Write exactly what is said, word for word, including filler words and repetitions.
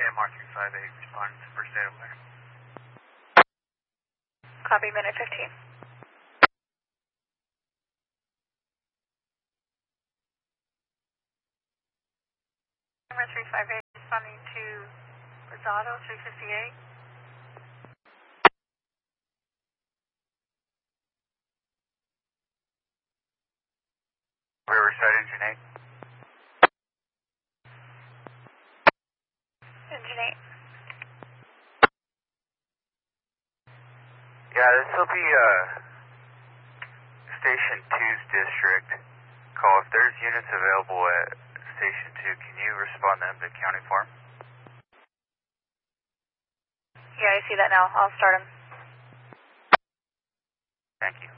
M R three five eight, responding to first aid alert. Copy, minute fifteen. M R three five eight, responding to Rosado, three fifty-eight. Riverside, engine eight. Engine eight. Yeah, this will be uh, Station two's district call. If there's units available at Station two, can you respond them to County Farm? Yeah, I see that now. I'll start them. Thank you.